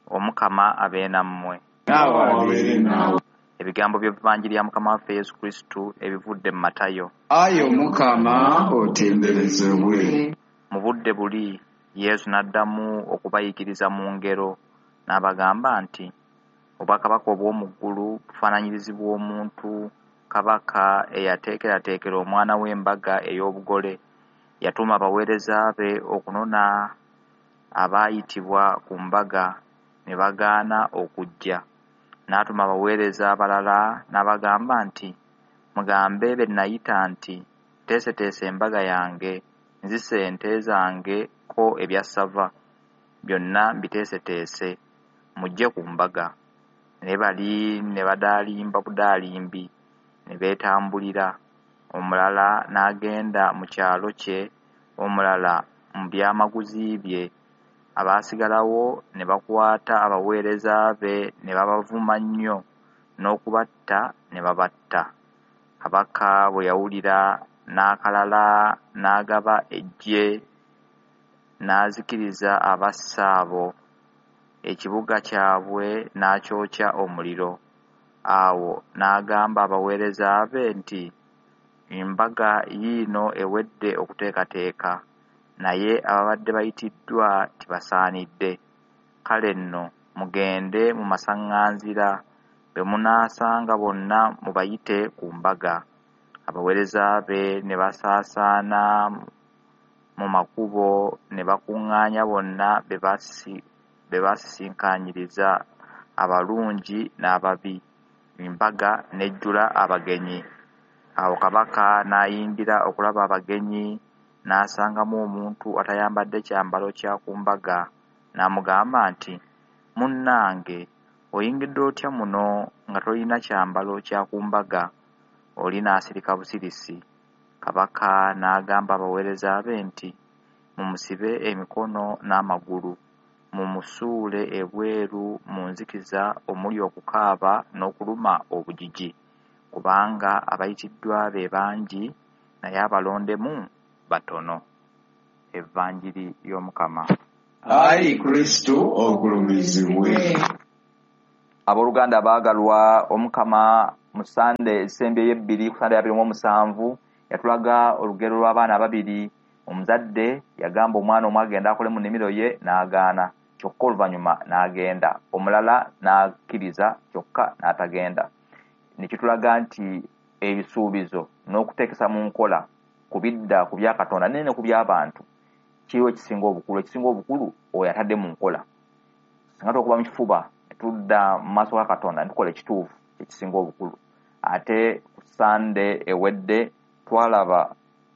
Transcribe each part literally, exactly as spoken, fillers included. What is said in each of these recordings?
Omukama abe nammwe. Ebigambo by'Evangiri ya Mukama waffe Yesu Kristo ebivudde mu Matayo. Ayo Mukama otenderezebwe. Mu budde buli Yesu n'addamu okubayigiriza mu ngero n'abagamba nti obwakabaka obw'omu ggulu bufaananyirizibwa omuntu kabaka eyateekerateekera omwana w'embaga ey'obugole. Yatuma abaweereza be okunona abaayitibwa ku mbaga ne bagaana okujja. N'atuma abaweereza abalala n'abagamba nti mugambe be nayita nti teeseteese embaga yange, nzise ente zange ko ebyassava byonna mbiteeseteese, mujje ku mbaga. Ne bali ne badaalimba budaalimbi ne beetambulira, omulala n'agenda mu kyalo kye, omulala mu byamaguzi bye. Abaasigalawo ne bakwata abaweereza be ne babavuma nnyo n'okubatta ne babatta. Kabaka bwe yawulira n'akalala n'agaba eggye n'azikiriza abassa abo, ekibuga kyabwe n'akyokya omuliro. Awo n'agamba abaweereza be nti embaga yiino ewedde okuteekateeka, naye ababadde bayitiddwa tibasaanidde. Kale nno mugende mu masaŋŋanzira, be munaasanga bonna mubayite ku mbaga. Abaweereza be ne basaasaana mu makubo ne bakuŋŋaanya bonna be baasisinkanyiriza, abalungi n'ababi. Embaga n'ejjula abagenyi. Awo kabaka n'ayingira okulaba abagenyi, n'asangamu omuntu atayambadde kyambalo kya ku mbaga. N'amugamba nti, munnange, oyingidde otya muno nga tolina kyambalo kya ku mbaga? Oli n'asirika busirisi. Kabaka n'agamba abaweereza be nti mumusibe emikono n'amagulu, mumusuule ebweru mu nzikiza omuli okukaaba n'okuluma obujiji, kubanga abayitiddwa be bangi naye abalondemu batono. Evangiri y'Omukama. Ayi Kristo ogulumizibwe. Abooluganda abaagalwa, Omukama mu Sande esembyeyo ebbiri ku Sande abiri mu omusanvu yatulaga olugero lw'abaana babiri. Omuzadde yagamba omwana omu agenda akole mu nnimiro ye n'agaana, kyokka oluvannyuma n'agenda. Omulala n'akkiriza kyokka n'atagenda. Ne kitulaga nti ebisuubizo n'okuteekesa mu nkola ku bidda ku bya Katonda nene ku by'abantu kiriwo ekisinga obukulu. Ekisinga obukulu oyo atadde mu nkola. Singa tukuba mu kifuba tudda mu maaso ga Katonda ntukola ekituufu, ekisinga obukulu. Ate ku Sande ewedde twalaba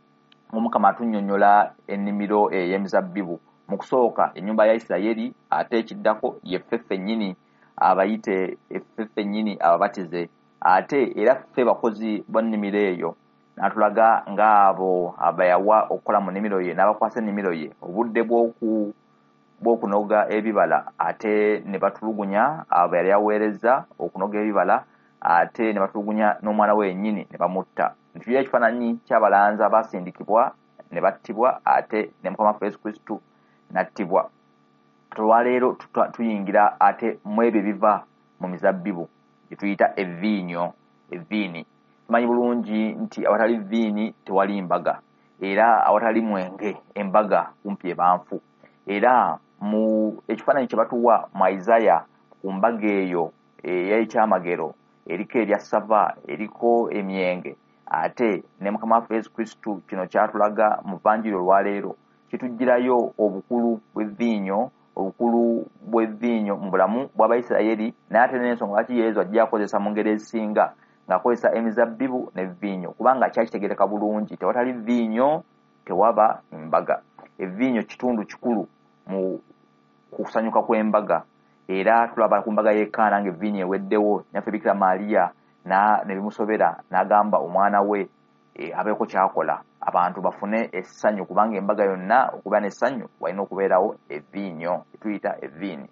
Omukama atunnyonnyola ennimiro ey'emizabbibu. Mu kusooka ennyumba ya Isirayiri, ate ekiddako ye ffe ffennyini abayite, ffe ffennyini ababatize. Ate era ffe bakozi b'ennimiro eyo. N'atulaga ng'abo abayawa okukola mu nnimiro ye n'abakwasa ennimiro ye obudde bw'oku bw'okunoga ebibala, ate ne batulugunya abo yali aweereza okunoga ebibala, ate ne batulugunya n'omwana we yennyini ne bamutta. Ntugira ekifaananyi ky'abalanzi abaasindikibwa ne battibwa, ate ne Mukama waffe Yesu Kristo n'attibwa. Olwaleero tuyingira ate mu ebyo biva mu mizabbibu gye tuyita evviinyo, evviini. Tumanyi bulungi nti awatali vviini tewali mbaga, era awatali mwenge embaga kumpi ebanfu. Era mu ekifaananyi kye batuwa mu Isaya ku mbaga eyo ey'ekyamagero eriko erya ssava, eriko emyenge, ate ne Mukama waffe Yesu Kristo kino kyatulaga mu Vvanjiri olwaleero kitugirayo obukulu bw'evviinyo, obukulu bw'evviinyo mu bulamu bw'Abayisirayiri, naye ate n'ensonga lwaki Yesu ajja akozesa mu ngeri ezisinga ng'akozesa emizabbibu n'evviinyo, kubanga kyakitegereka bulungi tewatali vviinyo tewaba mbaga. Evviinyo kitundu kikulu mu kusanyuka kw'embaga, era tulaba ku mbaga y'e Kaana ng'evviinyo eweddewo, nyaffe Bikira Maaliya na ne bimusobera n'agamba omwana we e, abeeko kyakola abantu bafune essanyu, kubanga embaga yonna okuba n'essanyu walina okubeerawo evviinyo etuyita evviini.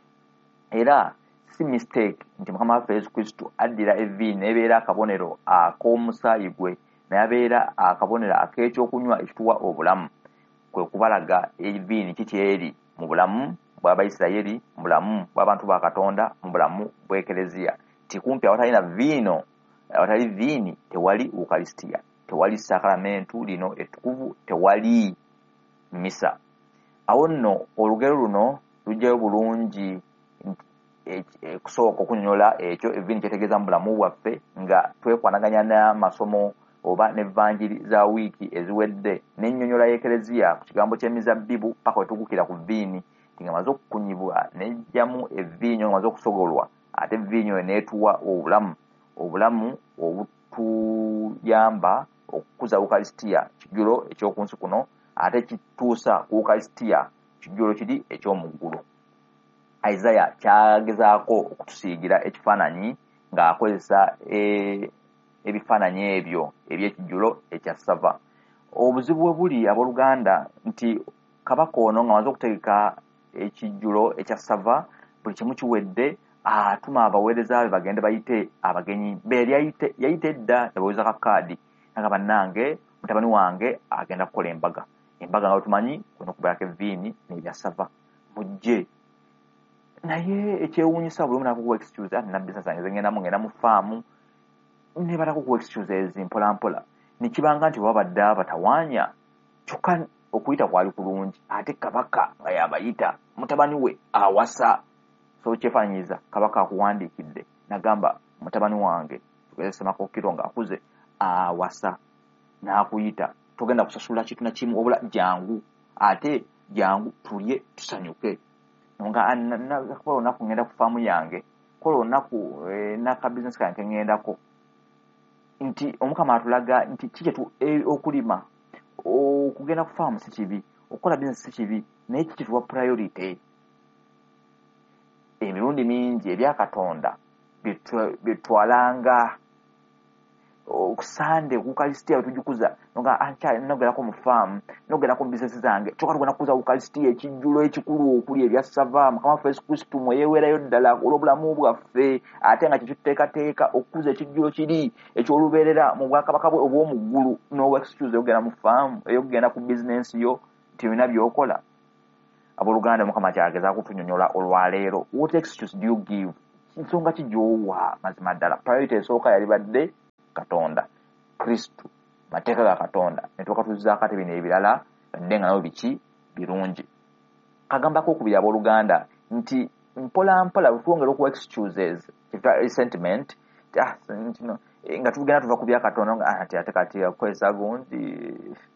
Era si mistake nti Mukama waffe Yesu Kristo addira evviini n'ebeera akabonero ak'omusaayi gwe, naye abeera akabonero ak'ekyokunywa ekituwa obulamu, kwe kubalaga evviini kiki eri mu bulamu bw'Abayisirayiri, mu bulamu bw'abantu ba Katonda, mu bulamu bw'Eklezia. Tikumpi awatali na viino, awatali viini tewali Ukalisitiya, tewali sakramentu lino ettukuvu, tewali misa. Awo nno olugero luno lujjayo bulungi kusooka okunyonyola ekyo eviini kyetegeeza mu bulamu bwaffe nga twekwanaganya n'amasomo oba n'evvanjiri za wiiki eziwedde n'ennyonnyola y'Eklezia ku kigambo ky'emizabbibu paka we tugukira ku viini, nga maze okukunyibwa n'ejjamu eviinyo nga maze okusogolwa, ate viinyo neetuwa obulamu obulamu obutuyamba okukuza Ukalisitiya kijjulo eky'oku nsi kuno, ate kituusa ku Ukalisitiya kijjulo kiri eky'omu ggulu. Isaiah kyagezaako okutusiigira ekifaananyi ng'akozesa e, ebifaananyi ebyo eby'ekijjulo ekya ssava. Obuzibu bwe buli abooluganda nti kabaka ono nga maze okutegeka ekijjulo ekya ssava, buli kimu kiwedde, atuma abaweereza be bagende bayite abagenyi be yayite yayite edda ne baweza kakaadi nga bannange mutabani wange agenda kukola embaga embaga nga tumanyi kuno kubayako eviini n'ebya ssava mujje. Naye ekyewuunyisa buli omu nakuwa excuse, ati nabbi sasa ngenda ngenda mu faamu ne batakuwa excuses mpola mpola, ne kibanga nti babadde batawaanya kyokka okuyita kwali kulungi, ate kabaka nga yabayita mutabani we awasa. So kyefaanyiza kabaka akuwandiikidde nagamba mutabani wange tugeze Semakookiro ng'akuze awasa n'akuyita, togenda kusasula kitu na kimu wabula jangu, ate jangu tulye tusanyuke. Nga nakola olunaku ngenda ku faamu yange, kola olunaku naka bizinesi kange ngendako, nti Omukama atulaga nti kikyetu okulima okugenda ku faamu si kibi, okukola bizinesi si kibi, naye kikituwa priority. Emirundi mingi ebya Katonda byetwalanga okusande ku Ukalisitiya tujjukuza nga ankyali nogerako mu faamu nogerako mu bizinesi zange kyokka tugenda kukuza Ukalisitiya ekijjulo ekikulu okuli ebya ssava Mukama waffe Yesu Kristo mwe yeeweerayo ddala olw'obulamu bwaffe, ate nga kyekituteekateeka okukuza ekijjulo kiri eky'olubeerera mu bwakabaka bwe obw'omu ggulu, n'obwa excuse eyogenda mu faamu ey'okugenda ku bizinesi yo nti olina by'okola. Abooluganda Mukama kyagezaako kutunyonnyola olwaleero. What excuse do you give? Nsonga ki gy'owa mazima ddala? Priority esooka yali badde Katonda, Kristo, mateeka ga Katonda, ne twakatuzzaako ate bino ebirala badde nga nabo biki birungi. Kagambako okubiri abooluganda nti mpola mpola twongera okuwa excuses kyetwa resentment nga tugenda tuva ku bya Katonda nga ati ate kati akozesa gundi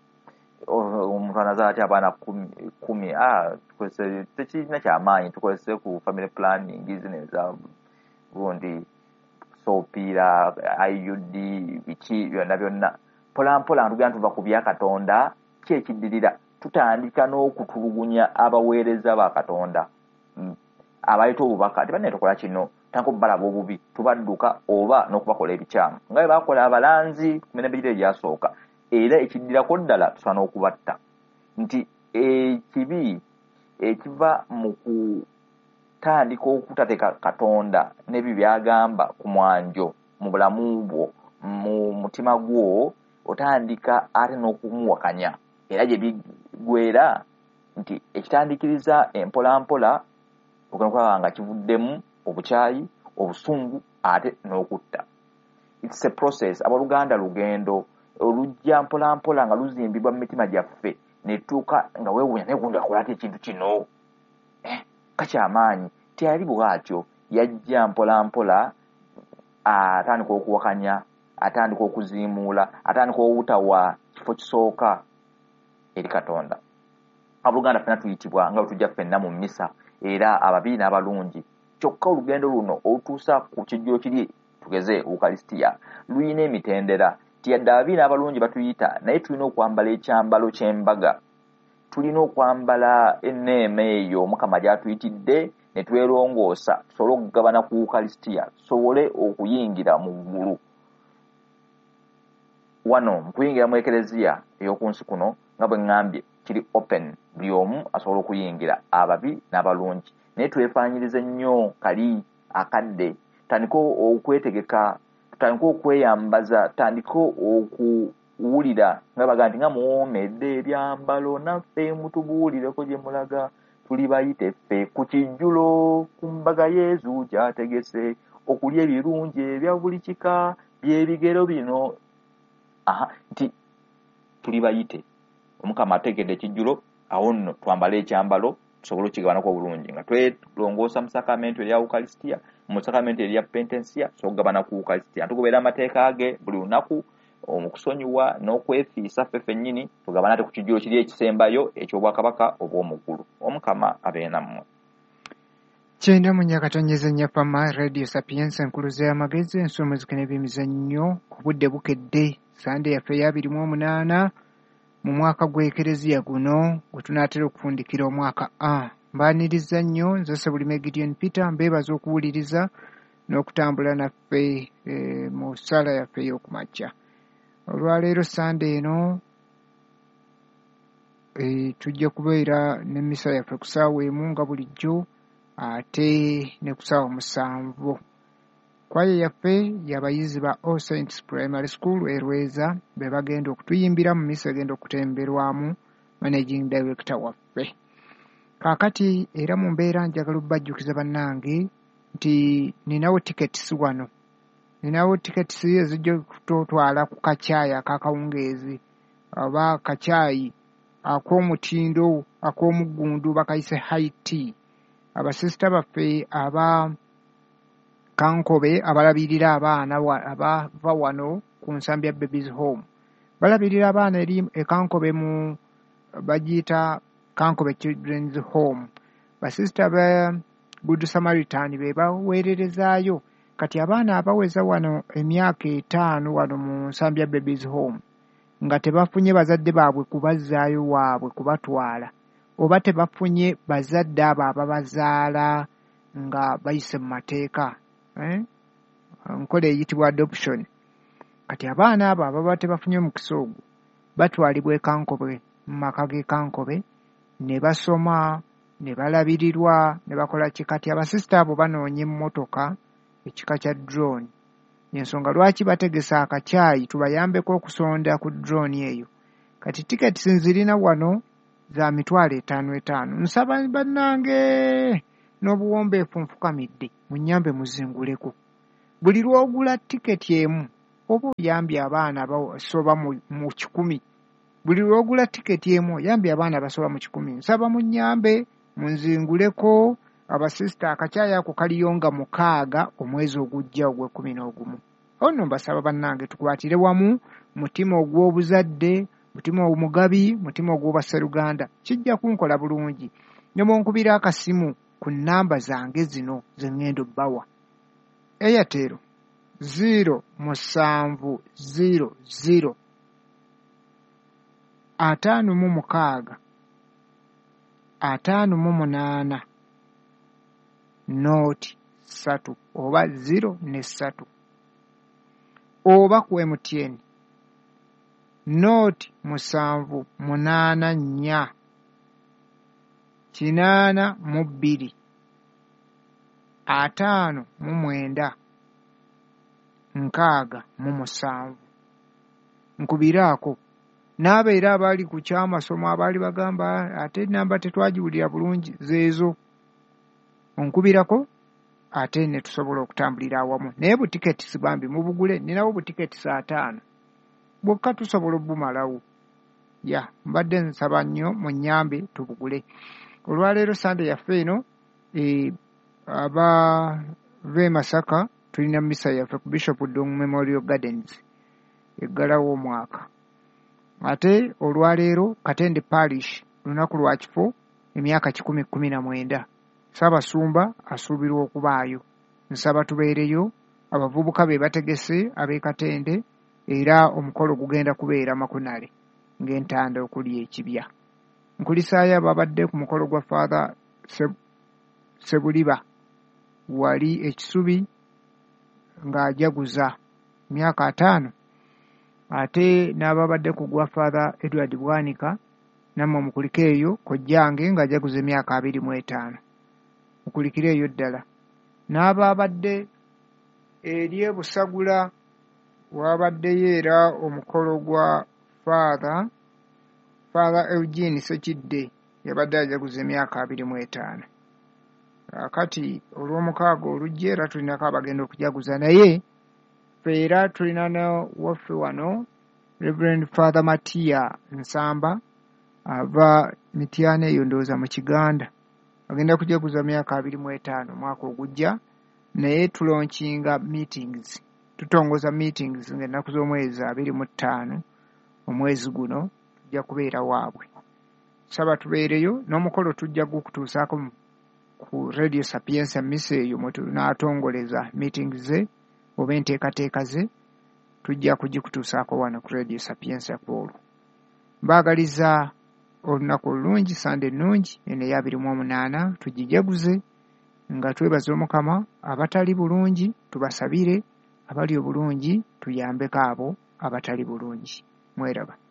omuntu anazaala ati abaana kumi, ah tukozese tekirina kyamaanyi, tukozese ku family planning zineza gundi sopiira I U D biki byonna byonna. Mpola mpola nga tugenda tuva ku bya Katonda, ki ekiddirira? Tutandika n'okutulugunya abaweereza ba Katonda abayita obubaka tebalina tukola kino, tanko balaba obubi tubadduka oba n'okubakola ebikyamu nga bwe bakola abalanzi ku mirembe giri egyasooka, era ekiddirako ddala tusobola n'okubatta. Nti ekibi ekiva mu kutandika okutateeka Katonda n'ebyo byagamba ku mwanjo mu bulamu bwo mu mutima gwo, otandika ate n'okumuwakanya, era gye bigwera nti ekitandikiriza empola mpola ogenda kulaba nga kivuddemu obukyayi, obusungu ate n'okutta. It's a process. Abooluganda lugendo olujja mpola mpola nga luzimbibwa mu mitima gyaffe netuuka nga weewuunya naye gundi akola ati ekintu kino eh, kakyamaanyi. Teyali bwatyo, yajja mpola mpola atandika okuwakanya, atandika okuziimuula, atandika obutawa kifo kisooka eri Katonda. Abooluganda ffenna tuyitibwa nga bwe tujja ffenna mu mmisa, era ababi n'abalungi. Kyokka olugendo luno olutuusa ku kijjulo kiri tugeze Ukalisitiya luyina emitendera. Tiyadde ababi n'abalungi batuyita, naye tulina okwambala ekyambalo ky'embaga, tulina okwambala enneema eyo Mukama gy'atuyitidde ne twerongoosa tusobole okugabana ku Ukalisitiya, tusobole okuyingira mu ggulu. Wano mu kuyingira mu Eklezia ey'oku nsi kuno nga bwe ŋŋambye kiri open, buli omu asobola okuyingira, ababi n'abalungi. Naye twefaanyirize nnyo kali akadde, tutandika okwetegeka, tutandika okweyambaza, tutandika okuwulira nga baga nti nga muwoomedde ebyambalo, naffe mutubuulireko gye mulaga, tuli bayite ffe ku kijjulo ku mbaga Yezu gy'ategese okulya ebirungi ebya buli kika by'ebigero bino. Aha, nti tuli bayite Omukama ategedde ekijjulo, awo nno twambale ekyambalo tusobole okigabanako obulungi nga twelongoosa mu sakramento erya Ukalisitiya, mu sakramento erya pentensiya so kugabana ku Ukalisitiya tugoberera amateeka ge buli lunaku omukusonyiwa n'okwefiisa ffe ffennyini tugabana ate ku kijjulo kiri ekisembayo eky'obwakabaka obw'omuggulu. Omukama abeere nammwe. Kyenda munyakatonyeza nnyapama Radio Sapienza enkuluze y'amagezi ensomezeka n'ebyemizannyo ku budde bukedde Sande yaffe ey'abiri mu omunaana mu mwaka gw'ekereziya guno gwe tunaatera okufundikira omwaka A. Mbaaniriza nnyo nze Sebulime Gideon Peter mbeebaza okuwuliriza n'okutambula naffe e, mu ssala yaffe ey'okumakya. Olwaleero Sande eno e, tujja kubeera n'emmisa yaffe ku ssaawa emu nga bulijjo ate ne ku ssaawa musanvu. Kwaya yaffe y'abayizi ba All Saints Primary School erweza be bagenda okutuyimbira mu misa egenda okutemberwamu managing director waffe. Kaakati era mu mbeera njagala obbajjukiza bannange nti ninawo tickets wano. Ninawo tickets ezijja kutotwala ku kacaayi ak'akawungeezi oba kacaayi ak'omutindo ak'omuggundu bakayise high tea. Abasisita baffe aba Kankobe abalabirira abaana abava wano ku Nsambya Babies Home balabirira abaana eri e Kankobe mu bagiyita Kankobe Children's Home. Basisita ba Good Samaritan be baweererezaayo kati abaana abaweza wano emyaka etaano wano mu Nsambya Babies Home nga tebafunye bazadde baabwe kubazzaayo waabwe kubatwala oba tebafunye bazadde abo ababazaala nga bayise mu mateeka eh? Nkola eyitibwa adoption. Kati abaana abo ababa tebafunye omukisa ogwo batwalibwa e Kankobe mu maka g'e Kankobe ne basoma ne balabirirwa ne bakola ki. Kati abasisita abo banoonya emmotoka ekika kya drone. Y'ensonga lwaki bategesa akacaayi tubayambeko okusonda ku drone eyo. Kati tiketi nzirina wano za mitwalo etaano etaano. Nsaba bannange n'obuwombeefu nfukamidde munnyambe muzinguleko. Buli lw'ogula tiketi emu oba oyambye abaana abasoba mu kikumi. Buli lw'ogula tiketi emu oyambye abaana abasoba mu kikumi. Nsaba munnyambe munzinguleko. Abasisita akacaayi ako kaliyo nga mukaaga omwezi ogujja ogw'ekkumi n'ogumu. Ono mbasaba bannange tukwatire wamu mutima ogw'obuzadde, mutima omugabi, mutima ogw'obasseruganda. Kijja kunkola bulungi. Ne munkubira akasimu ku nnamba zange zino ze ŋŋenda obbawa. Airtel zero musanvu zero zero ataano mu mukaaga ataano mu munaana nooti ssatu oba zero ne ssatu. Oba ku M T N nooti musanvu munaana nnya kinaana mu bbiri ataano mu mwenda nkaaga mu musanvu. Nkubiraako n'abeera abaali ku kyamasomo abaali bagamba ate namba tetwagiwulira bulungi zeezo. Onkubirako ate ne tusobola okutambulira awamu. Naye butiketi sibambi mubugule. Ninawo butiketi ataano bwokka tusobola obumalawo. Ya mbadde nsaba nnyo munnyambe tubugule. Olwaleero Sande yaffe eno e, aba ve Masaka tulina misa yaffe ku Bishop Dong Memorial Gardens eggalawo omwaka. Ate olwaleero Katende Parish lunaku lwa kifo emyaka kikumi kkumi na mwenda. Ssaabasumba asuubirwa okubaayo. Nsaba tubeereyo. Abavubuka be bategese ab'e Katende era omukolo gugenda kubeera Makunale ng'entanda okuli ekibya. Nkulisaayo ababadde ku mukolo gwa Father Sebuliba wali ekisubi ng'ajaguza myaka ataano. Ate n'ababadde ku gwa Father Edward Bwanika nammwe mukuliko eyo kojjange ng'ajaguza emyaka abiri mu etaano. Mukulikire eyo ddala. N'ababadde eri e Busagula wabaddeyo era omukolo gwa Father Father Eugene Sekidde yabadde ajaguza emyaka abiri mu etaano. Kati olw'omukaaga olujja era tulinako abagenda okujaguza, naye ffe era tulina ne waffe wano Reverend Father Matia Nsamba ava Mityana eyo ndowooza mu Kiganda, agenda kujaguza myaka abiri mu etaano mwaka ogujja, naye tulonkinga meetings, tutongoza meetings ng'ennaku z'omwezi abiri mu ttaano omwezi guno tujja kubeera waabwe. Saba tubeereyo n'omukolo tujja gukutuusaako ku Radio Sapienza Misa eyo mwe tunaatongoleza meetings ze oba enteekateeka ze, tujja kugikutuusaako wano ku Radio Sapienza kwolwo. Mbaagaliza olunaku olulungi, Sande ennungi eno eya abiri mu omunaana tugijaguze nga twebaza Omukama. Abatali bulungi tubasabire, abali obulungi tuyambeko abo abatali bulungi. Mweraba.